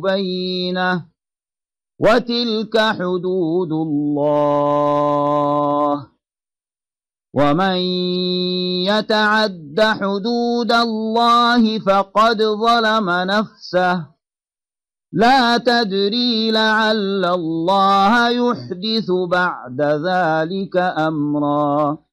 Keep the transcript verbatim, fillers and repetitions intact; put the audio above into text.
بينة وتلك حدود الله ومن يتعد حدود الله فقد ظلم نفسه لا تدري لعل الله يحدث بعد ذلك أمرا